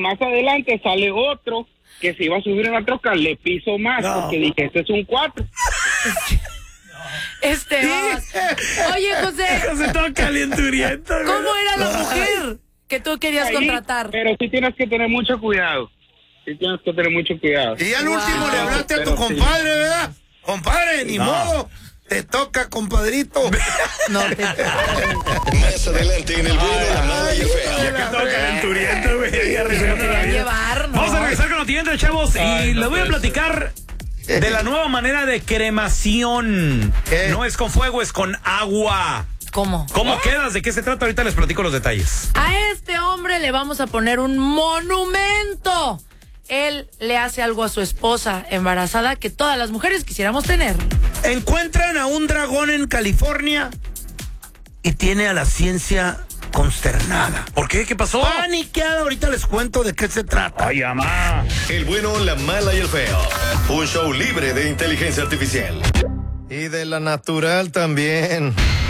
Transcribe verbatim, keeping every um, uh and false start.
más adelante sale otro que se iba a subir en la troca, le piso más, no. porque dije, este es un cuatro. Este, vamos. Oye, José. José todo calenturiento. ¿Cómo era la mujer que tú querías Ahí, contratar? Pero sí tienes que tener mucho cuidado. Sí tienes que tener mucho cuidado. Y al wow. último le hablaste pero a tu compadre, sí. ¿verdad? Compadre, ni no. modo. Te toca, compadrito. No te Más adelante en el bueno, la mala y el feo. Ya que todo calenturiento, güey. Llevar, ¿no? Vamos a regresar con lo siguiente, chavos. Ay, y no les voy a platicar de la nueva manera de cremación. ¿Qué? No es con fuego, es con agua. ¿Cómo? ¿Cómo ¿Eh? quedas? ¿De qué se trata? Ahorita les platico los detalles. A este hombre le vamos a poner un monumento. Él le hace algo a su esposa embarazada que todas las mujeres quisiéramos tener. Encuentran a un dragón en California y tiene a la ciencia consternada. ¿Por qué? ¿Qué pasó? Paniqueada. Ahorita les cuento de qué se trata. Ay, mamá. El bueno, la mala y el feo. Un show libre de inteligencia artificial. Y de la natural también.